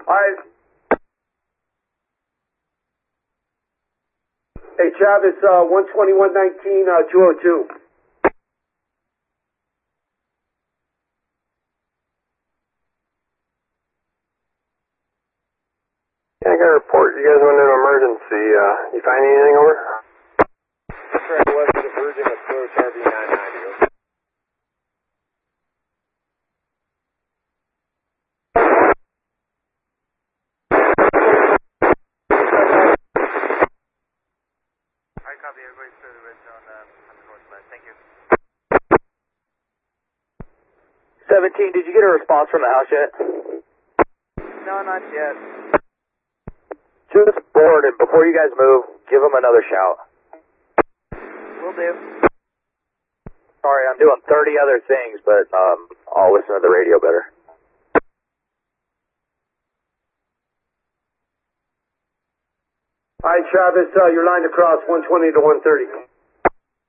All right. Hey, Travis, 12119, 202. Yeah, I got a report. You guys went into emergency. You find anything over? Track west of the Virgin approach, RV 990. Alright, copy. Everybody's through the red zone on the northwest. Thank you. 17, did you get a response from the house yet? No, not yet. Just board, and before you guys move, give them another shout. Will do. Sorry, I'm doing 30 other things, but I'll listen to the radio better. All right, Travis, you're lined across 120 to 130.